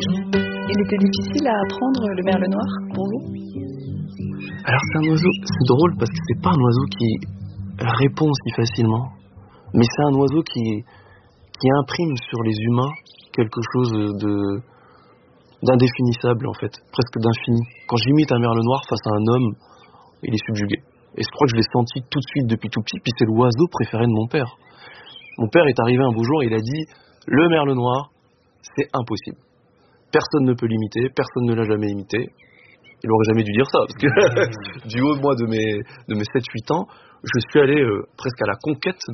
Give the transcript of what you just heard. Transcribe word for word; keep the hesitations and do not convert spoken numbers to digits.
Il était difficile à apprendre le merle noir pour vous? Alors c'est un oiseau, c'est drôle parce que c'est pas un oiseau qui répond si facilement, mais c'est un oiseau qui, qui imprime sur les humains quelque chose de d'indéfinissable en fait, presque d'infini. Quand j'imite un merle noir face à un homme, il est subjugué. Et je crois que je l'ai senti tout de suite depuis tout petit, puis c'est l'oiseau préféré de mon père. Mon père est arrivé un beau jour et il a dit « Le merle noir, c'est impossible. Personne ne peut l'imiter, personne ne l'a jamais imité. » Il aurait jamais dû dire ça, parce que du haut de moi de mes, de mes sept huit ans, je suis allé euh, presque à la conquête